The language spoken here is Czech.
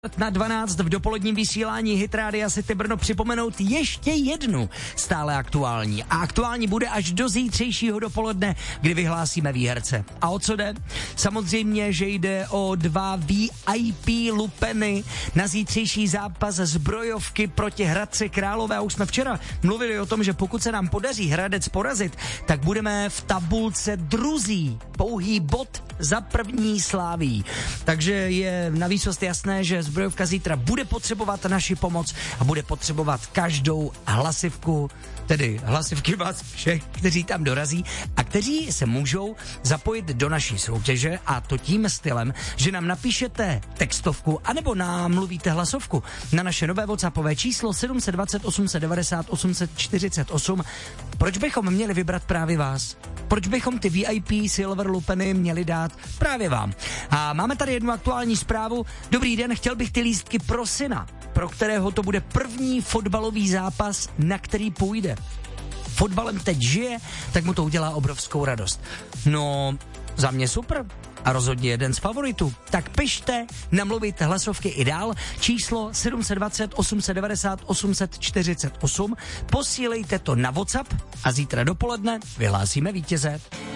Na 12 v dopoledním vysílání Hit Rádia City Brno připomenout ještě jednu stále aktuální. A aktuální bude až do zítřejšího dopoledne, kdy vyhlásíme výherce. A o co jde? Samozřejmě, že jde o 2 VIP lupeny na zítřejší zápas Zbrojovky proti Hradci Králové. A už jsme včera mluvili o tom, že pokud se nám podaří Hradec porazit, tak budeme v tabulce druzí. Pouhý bod za první Slaví. Takže je navýsost jasné, že Zbrojovka zítra bude potřebovat naši pomoc a bude potřebovat každou hlasivku, tedy hlasivky vás všech, kteří tam dorazí a kteří se můžou zapojit do naší soutěže, a to tím stylem, že nám napíšete textovku anebo nám mluvíte hlasovku na naše nové WhatsAppové číslo 720 890 848. Proč bychom měli vybrat právě vás? Proč bychom ty VIP Silver Lupeny měli dát právě vám? A máme tady jednu aktuální zprávu. Dobrý den, chtěl bych ty lístky pro syna, pro kterého to bude první fotbalový zápas, na který půjde. Fotbalem teď žije, tak mu to udělá obrovskou radost. No, za mě super. A rozhodně jeden z favoritů. Tak pište, namluvit hlasovky i dál. Číslo 720 890 848. Posílejte to na WhatsApp a zítra dopoledne vyhlásíme vítěze.